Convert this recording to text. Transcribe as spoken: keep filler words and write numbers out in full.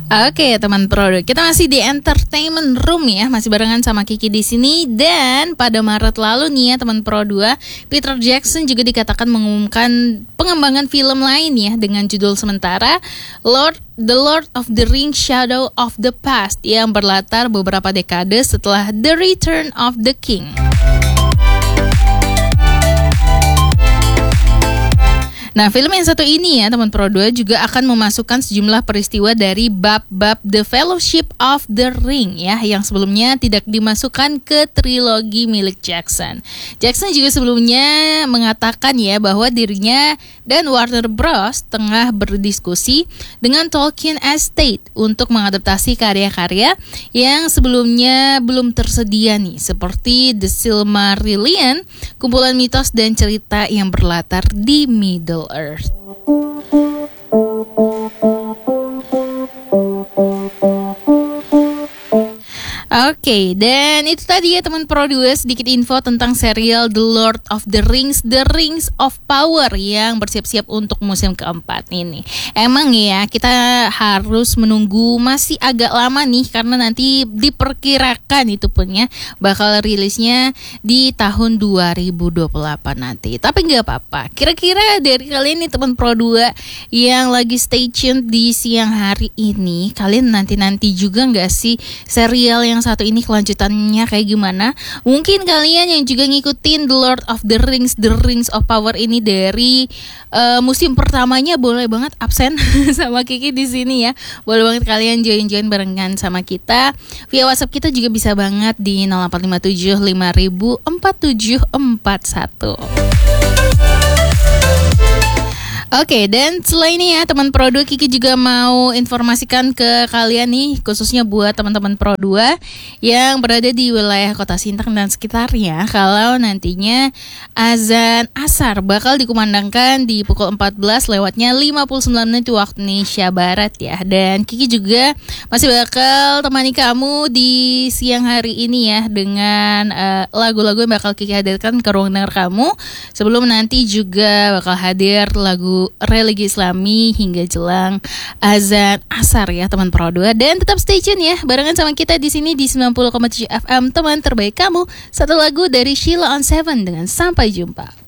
Oke, teman produk. Kita masih di entertainment room ya, masih barengan sama Kiki di sini. Dan pada Maret lalu nih ya, teman Pro dua, Peter Jackson juga dikatakan mengumumkan pengembangan film lain ya dengan judul sementara Lord The Lord of the Rings Shadow of the Past yang berlatar beberapa dekade setelah The Return of the King. Nah, film yang satu ini ya, teman Pro dua juga akan memasukkan sejumlah peristiwa dari bab-bab The Fellowship of the Ring ya, yang sebelumnya tidak dimasukkan ke trilogi milik Jackson. Jackson juga sebelumnya mengatakan ya bahwa dirinya dan Warner Bros tengah berdiskusi dengan Tolkien Estate untuk mengadaptasi karya-karya yang sebelumnya belum tersedia nih, seperti The Silmarillion, kumpulan mitos dan cerita yang berlatar di Middle Earth. Oke, okay, dan itu tadi ya teman Pro dua, sedikit info tentang serial The Lord of the Rings, The Rings of Power yang bersiap-siap untuk musim keempat ini. Emang ya, kita harus menunggu masih agak lama nih, karena nanti diperkirakan itu punya bakal rilisnya di tahun dua ribu dua puluh delapan nanti. Tapi nggak apa-apa, kira-kira dari kalian nih teman Pro dua yang lagi stay tune di siang hari ini, kalian nanti-nanti juga nggak sih serial yang satu ini kelanjutannya kayak gimana? Mungkin kalian yang juga ngikutin The Lord of the Rings, The Rings of Power ini dari uh, musim pertamanya, boleh banget absen sama Kiki di sini ya. Boleh banget kalian join-join barengan sama kita. Via WhatsApp kita juga bisa banget di nol delapan lima tujuh lima nol nol nol empat tujuh empat satu. Oke, dan selain ini ya teman Pro dua, Kiki juga mau informasikan ke kalian nih, khususnya buat teman-teman Pro dua yang berada di wilayah Kota Sintang dan sekitarnya, kalau nantinya azan asar bakal dikumandangkan di pukul empat belas lewatnya lima puluh sembilan menit waktu Indonesia Barat ya. Dan Kiki juga masih bakal temani kamu di siang hari ini ya dengan uh, lagu-lagu yang bakal Kiki hadirkan ke ruang dengar kamu. Sebelum nanti juga bakal hadir lagu religi Islami hingga jelang azan asar ya teman Pro dua. Dan tetap stay tune ya barengan sama kita di sini di sembilan puluh koma tujuh F M, teman terbaik kamu. Satu lagu dari Sheila on Seven dengan Sampai Jumpa.